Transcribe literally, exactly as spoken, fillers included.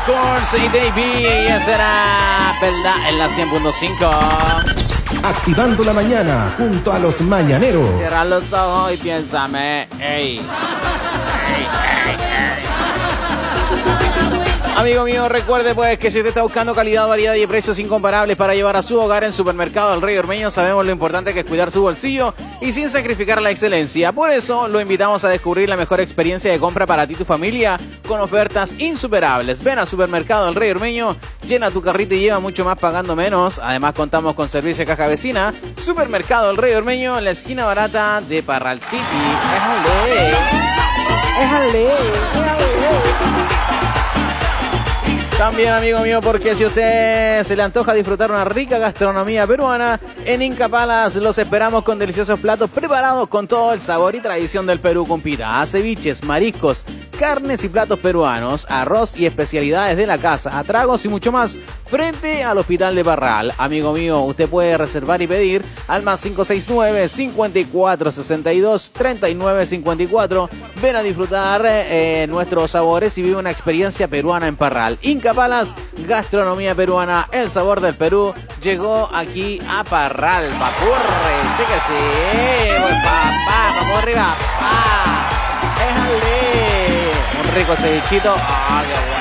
Records y Davey. Y esa era verdad en la cien punto cinco. Activando la mañana junto a los mañaneros. Cierra los ojos y piénsame. Ey. Ey, ey, ey. Amigo mío, recuerde pues que si usted está buscando calidad, variedad y precios incomparables para llevar a su hogar en Supermercado El Rey Ormeño, sabemos lo importante que es cuidar su bolsillo y sin sacrificar la excelencia. Por eso lo invitamos a descubrir la mejor experiencia de compra para ti y tu familia con ofertas insuperables. Ven a Supermercado El Rey Ormeño, llena tu carrito y lleva mucho más pagando menos. Además contamos con servicio de caja vecina. Supermercado El Rey Ormeño en la esquina barata de Parral City. ¡Éjale! ¡Éjale! ¡Éjale! También, amigo mío, porque si usted se le antoja disfrutar una rica gastronomía peruana, en Inca Palace los esperamos con deliciosos platos preparados con todo el sabor y tradición del Perú, compita. Ceviches, mariscos, carnes y platos peruanos, arroz y especialidades de la casa, tragos y mucho más, frente al Hospital de Parral. Amigo mío, usted puede reservar y pedir al más cinco seis nueve, cinco cuatro seis dos, tres nueve cinco cuatro. Ven a disfrutar eh, nuestros sabores y vive una experiencia peruana en Parral. Inca Palace, gastronomía peruana, el sabor del Perú, llegó aquí a Parral. Papurre, sí que sí. Pues papá, vamos arriba, papá. Déjale. Un rico cevichito. Ah, qué bueno.